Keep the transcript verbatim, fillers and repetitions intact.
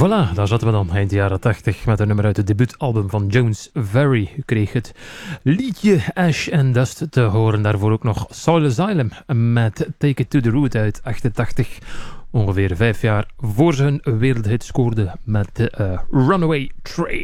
Voilà, daar zaten we dan eind jaren tachtig met een nummer uit het debuutalbum van Jones Very. U kreeg het liedje Ash and Dust te horen. Daarvoor ook nog Soul Asylum met Take It To The Root uit achtentachtig. Ongeveer vijf jaar voor ze hun wereldhit scoorden met de uh, Runaway Train.